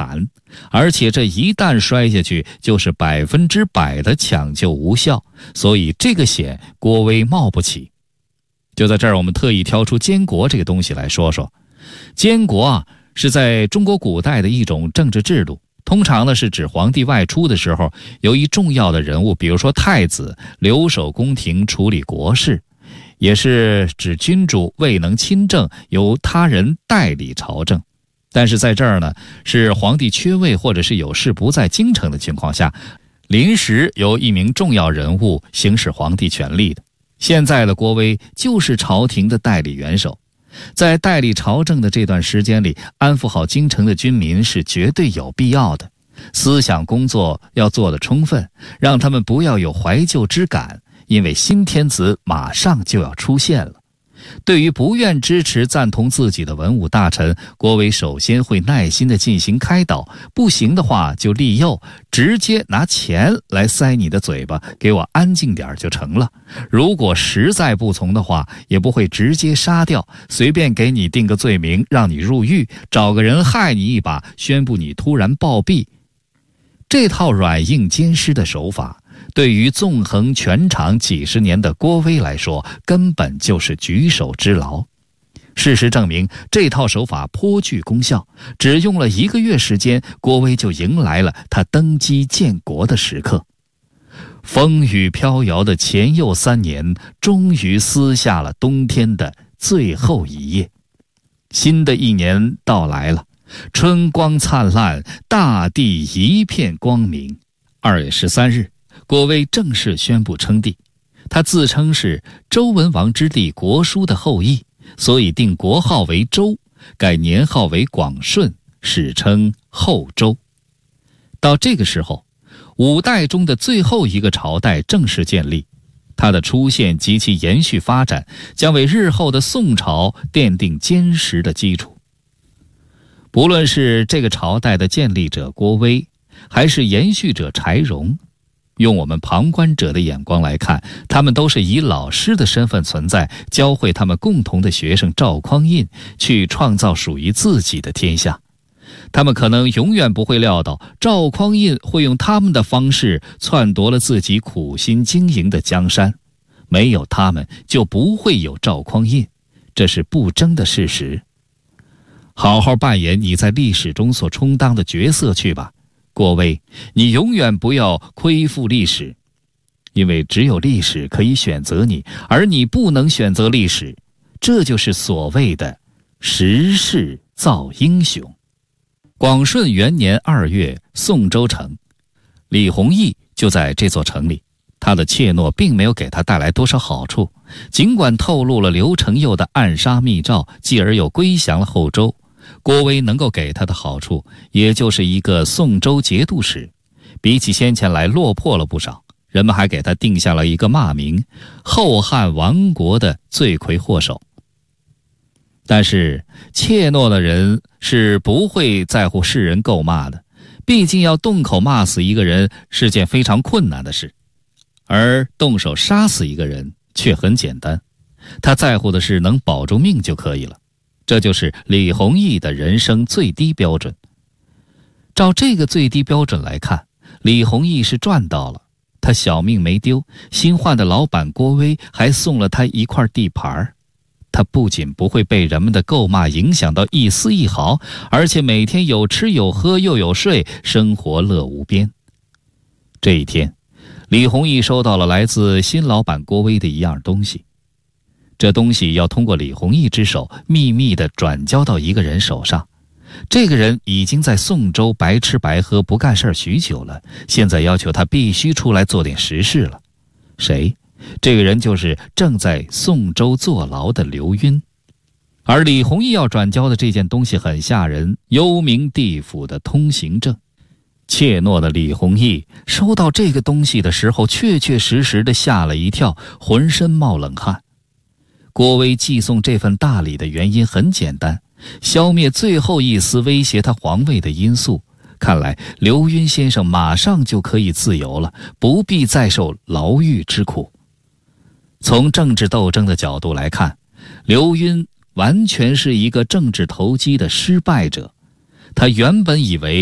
惨，而且这一旦摔下去就是100%的抢救无效，所以这个险郭威冒不起。就在这儿，我们特意挑出监国这个东西来说说。监国是在中国古代的一种政治制度，通常呢是指皇帝外出的时候，由于重要的人物，比如说太子，留守宫廷处理国事，也是指君主未能亲政，由他人代理朝政。但是在这儿呢，是皇帝缺位或者是有事不在京城的情况下，临时由一名重要人物行使皇帝权力的。现在的郭威就是朝廷的代理元首，在代理朝政的这段时间里，安抚好京城的军民是绝对有必要的。思想工作要做得充分，让他们不要有怀旧之感，因为新天子马上就要出现了。对于不愿支持赞同自己的文武大臣，郭威首先会耐心地进行开导，不行的话就利诱，直接拿钱来塞你的嘴巴，给我安静点就成了。如果实在不从的话，也不会直接杀掉，随便给你定个罪名，让你入狱，找个人害你一把，宣布你突然暴毙。这套软硬兼施的手法，对于纵横全场几十年的郭威来说，根本就是举手之劳。事实证明，这套手法颇具功效，只用了1个月时间，郭威就迎来了他登基建国的时刻。风雨飘摇的前又3年，终于撕下了冬天的最后一页。新的一年到来了，春光灿烂，大地一片光明。2月13日，郭威正式宣布称帝。他自称是周文王之弟国叔的后裔，所以定国号为周，改年号为广顺，史称后周。到这个时候，5代中的最后一个朝代正式建立，它的出现及其延续发展将为日后的宋朝奠定坚实的基础。不论是这个朝代的建立者郭威，还是延续者柴荣，用我们旁观者的眼光来看，他们都是以老师的身份存在，教会他们共同的学生赵匡胤去创造属于自己的天下。他们可能永远不会料到，赵匡胤会用他们的方式篡夺了自己苦心经营的江山。没有他们，就不会有赵匡胤，这是不争的事实。好好扮演你在历史中所充当的角色去吧，郭威，你永远不要亏负历史，因为只有历史可以选择你，而你不能选择历史，这就是所谓的时势造英雄。广顺元年2月，宋州城，李弘毅就在这座城里。他的怯懦并没有给他带来多少好处，尽管透露了刘承佑的暗杀密诏，继而又归降了后周，郭威能够给他的好处，也就是一个宋州节度使，比起先前来落魄了不少。人们还给他定下了一个骂名，后汉亡国的罪魁祸首。但是怯懦的人是不会在乎世人诟骂的，毕竟要动口骂死一个人是件非常困难的事，而动手杀死一个人却很简单，他在乎的是能保住命就可以了。这就是李弘毅的人生最低标准。照这个最低标准来看，李弘毅是赚到了，他小命没丢，新换的老板郭威还送了他一块地盘。他不仅不会被人们的诟骂影响到一丝一毫，而且每天有吃有喝又有睡，生活乐无边。这一天，李弘毅收到了来自新老板郭威的一样东西，这东西要通过李弘毅之手秘密地转交到一个人手上。这个人已经在宋州白吃白喝不干事许久了，现在要求他必须出来做点实事了。谁？这个人就是正在宋州坐牢的刘赟。而李弘毅要转交的这件东西很吓人，幽冥地府的通行证。怯懦的李弘毅收到这个东西的时候，确确实实地吓了一跳，浑身冒冷汗。郭威寄送这份大礼的原因很简单，消灭最后一丝威胁他皇位的因素。看来刘赟先生马上就可以自由了，不必再受牢狱之苦。从政治斗争的角度来看，刘赟完全是一个政治投机的失败者。他原本以为